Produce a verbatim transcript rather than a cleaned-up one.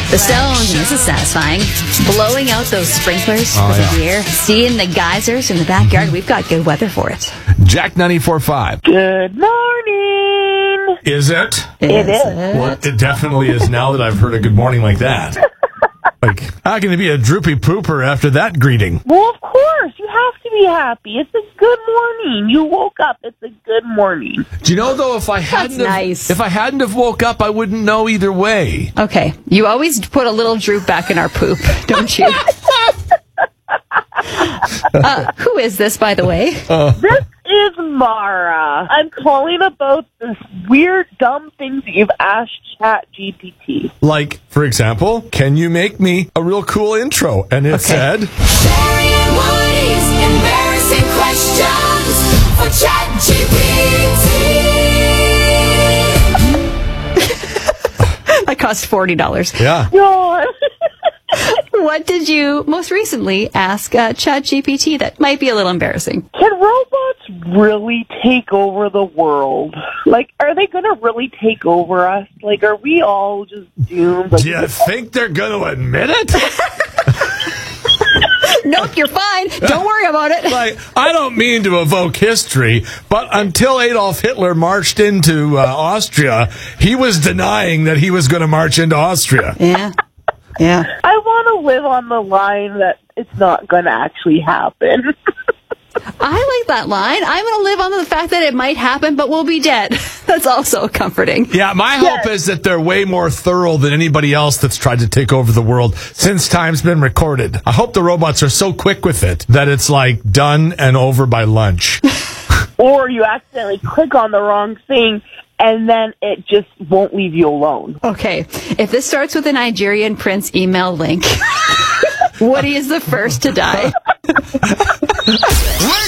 The Stones, and this is satisfying. Blowing out those sprinklers Oh, for yeah. the year. Seeing the geysers in the backyard. We've got good weather for it. Jack ninety-four point five. Good morning. Is it? It is. Well, it definitely is now that I've heard a good morning like that. Like, how can it be a droopy pooper after that greeting? Well, of course. You have to be happy. It's a good morning. You woke up. It's a good morning. Do you know, though, if I hadn't That's have, nice. if I hadn't have woke up, I wouldn't know either way. Okay. You always put a little droop back in our poop, don't you? uh, who is this, by the way? This is Mara. I'm calling about this weird, dumb things that you've asked Chat G P T. Like, for example, can you make me a real cool intro? And it Okay. said, Sherry and Woody's embarrassing questions for ChatGPT. That cost forty dollars. yeah. God. What did you most recently ask uh, ChatGPT that might be a little embarrassing? Can robots really take over the world? Like, are they going to really take over us? Like, are we all just doomed? Like, Do you think they're going to admit it? Nope, you're fine. Don't worry about it. Like, I don't mean to evoke history, but until Adolf Hitler marched into uh, Austria, he was denying that he was going to march into Austria. Yeah. Yeah. I want to live on the line that it's not going to actually happen. I like that line. I'm going to live on the fact that it might happen, but we'll be dead. That's also comforting. Yeah, my hope is that they're way more thorough than anybody else that's tried to take over the world since time's been recorded. I hope the robots are so quick with it that it's like done and over by lunch. Or you accidentally click on the wrong thing, and then it just won't leave you alone. Okay. If this starts with a Nigerian prince email link, Woody is the first to die.